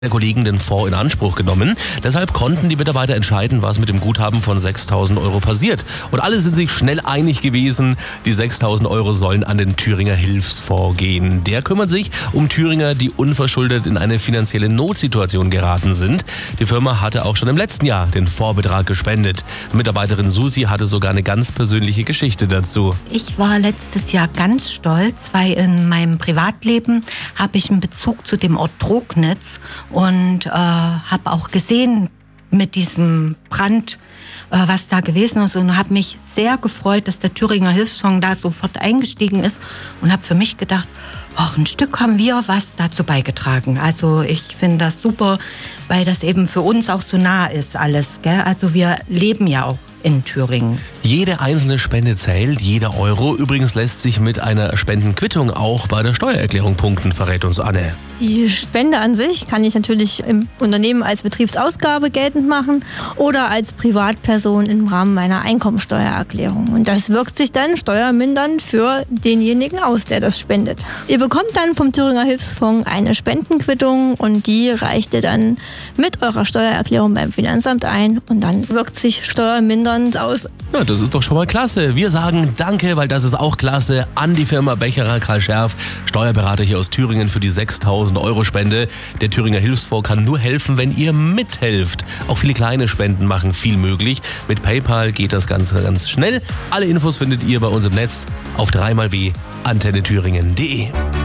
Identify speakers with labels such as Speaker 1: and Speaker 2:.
Speaker 1: der Kollegen den Fonds in Anspruch genommen. Deshalb konnten die Mitarbeiter entscheiden, was mit dem Guthaben von 6.000 Euro passiert. Und alle sind sich schnell einig gewesen, die 6.000 Euro sollen an den Thüringer Hilfsfonds gehen. Der kümmert sich um Thüringer, die unverschuldet in eine finanzielle Notsituation geraten sind. Die Firma hatte auch schon im letzten Jahr den Fondsbetrag gespendet. Mitarbeiterin Susi hatte sogar eine ganz persönliche Geschichte dazu.
Speaker 2: Ich war letztes Jahr ganz stolz, weil in meinem Privatleben habe ich einen Bezug zu dem Ort Trognitz und habe auch gesehen mit diesem Brand, was da gewesen ist, und habe mich sehr gefreut, dass der Thüringer Hilfsfonds da sofort eingestiegen ist, und habe für mich gedacht, ach, ein Stück haben wir was dazu beigetragen. Also ich finde das super, weil das eben für uns auch so nah ist alles, gell? Also wir leben ja auch in Thüringen.
Speaker 1: Jede einzelne Spende zählt, jeder Euro. Übrigens lässt sich mit einer Spendenquittung auch bei der Steuererklärung punkten, verrät uns Anne.
Speaker 3: Die Spende an sich kann ich natürlich im Unternehmen als Betriebsausgabe geltend machen oder als Privatperson im Rahmen meiner Einkommensteuererklärung. Und das wirkt sich dann steuermindernd für denjenigen aus, der das spendet. Ihr bekommt dann vom Thüringer Hilfsfonds eine Spendenquittung und die reicht ihr dann mit eurer Steuererklärung beim Finanzamt ein und dann wirkt sich steuermindernd aus.
Speaker 1: Ja, das ist doch schon mal klasse. Wir sagen Danke, weil das ist auch klasse, an die Firma Becherer Karl Scherf, Steuerberater hier aus Thüringen, für die 6.000 Euro Spende. Der Thüringer Hilfsfonds kann nur helfen, wenn ihr mithelft. Auch viele kleine Spenden machen viel möglich. Mit PayPal geht das Ganze ganz schnell. Alle Infos findet ihr bei uns im Netz auf 3xw-antennethüringen.de.